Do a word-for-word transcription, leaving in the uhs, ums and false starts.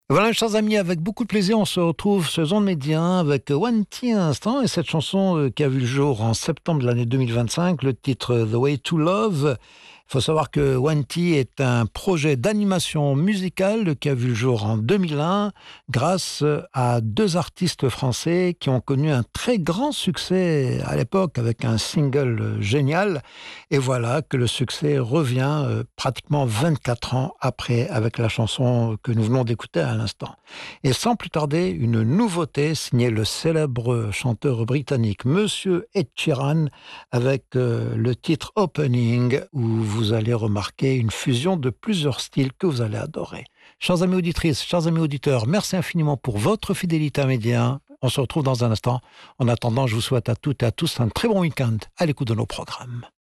Voilà, chers amis, avec beaucoup de plaisir, on se retrouve sur Zone Média avec One T à l'instant et cette chanson euh, qui a vu le jour en septembre de l'année deux mille vingt-cinq, le titre The Way to Love. Il faut savoir que One T est un projet d'animation musicale qui a vu le jour en deux mille un grâce à deux artistes français qui ont connu un très grand succès à l'époque avec un single génial. Et voilà que le succès revient euh, pratiquement vingt-quatre ans après avec la chanson que nous venons d'écouter à l'instant. Et sans plus tarder, une nouveauté signée le célèbre chanteur britannique Monsieur Ed Sheeran avec euh, le titre Opening où vous allez remarquer une fusion de plusieurs styles que vous allez adorer. Chers amis auditrices, chers amis auditeurs, merci infiniment pour votre fidélité à Média. On se retrouve dans un instant. En attendant, je vous souhaite à toutes et à tous un très bon week-end à l'écoute de nos programmes.